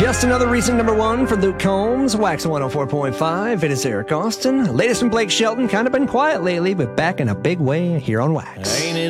Just another recent number one for Luke Combs, Wax 104.5. It is Eric Austin. Latest from Blake Shelton. Kind of been quiet lately, but back in a big way here on Wax.